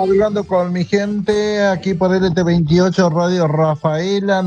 Hablando con mi gente aquí por LT28 Radio Rafaela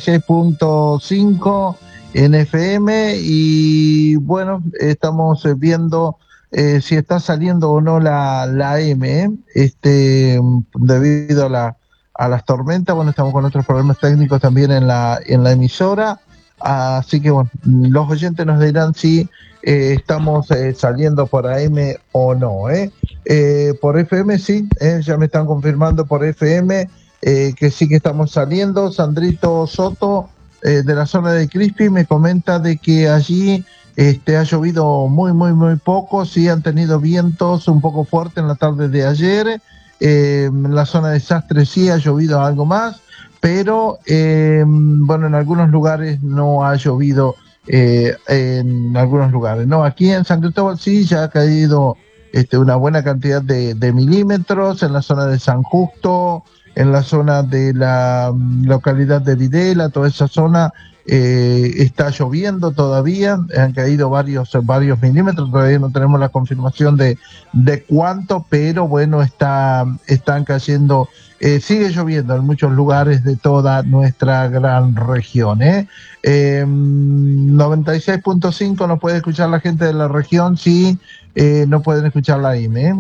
96.5 en FM y bueno, estamos viendo si está saliendo o no la M, debido a las tormentas. Bueno, estamos con otros problemas técnicos también en la emisora, así que bueno, los oyentes nos dirán si estamos saliendo por AM o no, por FM sí, ya me están confirmando por FM que sí que estamos saliendo. Sandrito Soto de la zona de Crispi me comenta de que allí ha llovido muy poco, sí han tenido vientos un poco fuertes en la tarde de ayer, en la zona de Sastre sí ha llovido algo más, pero bueno, en algunos lugares no ha llovido, en algunos lugares, ¿no? Aquí en San Cristóbal sí ya ha caído una buena cantidad de milímetros en la zona de San Justo, en la zona de la localidad de Videla, toda esa zona está lloviendo todavía, han caído varios milímetros, todavía no tenemos la confirmación de cuánto, pero bueno, están cayendo, sigue lloviendo en muchos lugares de toda nuestra gran región, 96.5 nos puede escuchar la gente de la región, sí. No pueden escuchar la IME,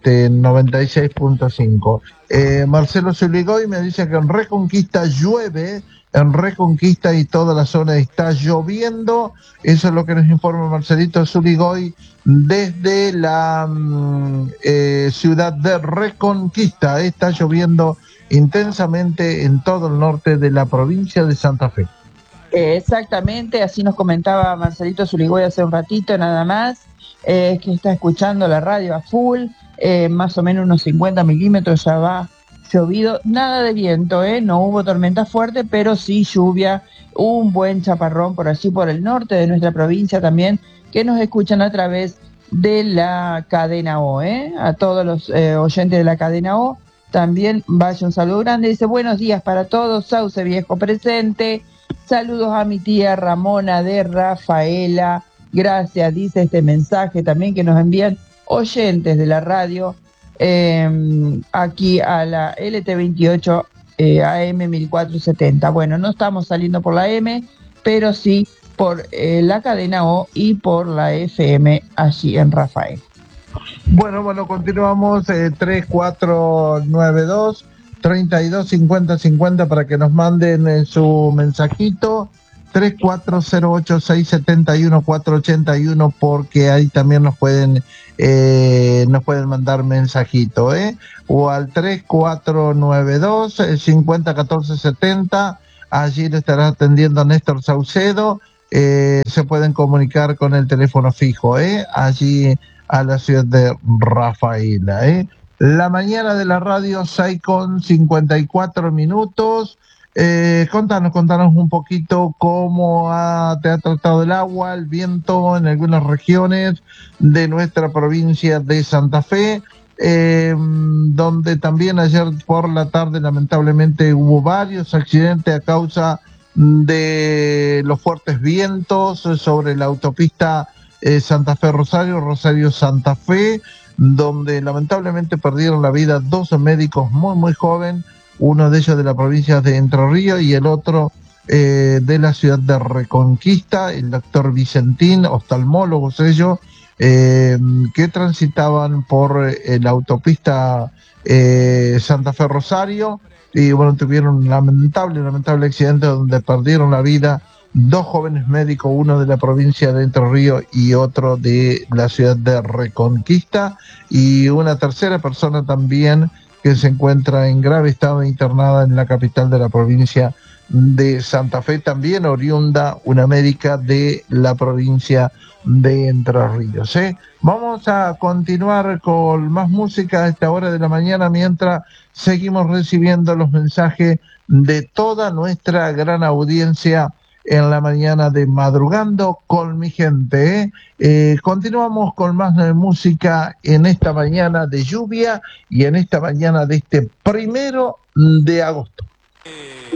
96.5. Marcelo Zuligoy me dice que en Reconquista llueve, en Reconquista y toda la zona está lloviendo. Eso es lo que nos informa Marcelito Zuligoy desde la ciudad de Reconquista. Está lloviendo intensamente en todo el norte de la provincia de Santa Fe. Exactamente, así nos comentaba Marcelito Zuligoy hace un ratito nada más, que está escuchando la radio a full, más o menos unos 50 milímetros ya va llovido, nada de viento, no hubo tormenta fuerte, pero sí lluvia, un buen chaparrón por allí por el norte de nuestra provincia también, que nos escuchan a través de la cadena O, a todos los oyentes de la cadena O, también vaya un saludo grande, dice buenos días para todos, Sauce Viejo presente. Saludos a mi tía Ramona de Rafaela, gracias, dice este mensaje también que nos envían oyentes de la radio, aquí a la LT28 AM 1470. Bueno, no estamos saliendo por la M, pero sí por la cadena O y por la FM allí en Rafael. Bueno, continuamos, 3492 32 50 50 para que nos manden su mensajito, 3408-671-481, porque ahí también nos pueden mandar mensajito, o al 3492 50 14 70, allí le estará atendiendo Néstor Saucedo. Se pueden comunicar con el teléfono fijo, allí a la ciudad de Rafaela, La mañana de la radio, 6:54. Contanos un poquito cómo te ha tratado el agua, el viento en algunas regiones de nuestra provincia de Santa Fe, donde también ayer por la tarde lamentablemente hubo varios accidentes a causa de los fuertes vientos sobre la autopista Santa Fe Rosario, Rosario Santa Fe, donde lamentablemente perdieron la vida dos médicos muy jóvenes, uno de ellos de la provincia de Entre Ríos y el otro de la ciudad de Reconquista, el doctor Vicentín, oftalmólogos ellos, que transitaban por la autopista Santa Fe Rosario, y bueno, tuvieron un lamentable accidente donde perdieron la vida dos jóvenes médicos, uno de la provincia de Entre Ríos y otro de la ciudad de Reconquista, y una tercera persona también que se encuentra en grave estado internada en la capital de la provincia de Santa Fe, también oriunda, una médica de la provincia de Entre Ríos. Vamos a continuar con más música a esta hora de la mañana mientras seguimos recibiendo los mensajes de toda nuestra gran audiencia en la mañana de Madrugando con mi gente. Continuamos con más música en esta mañana de lluvia y en esta mañana de este 1 de agosto.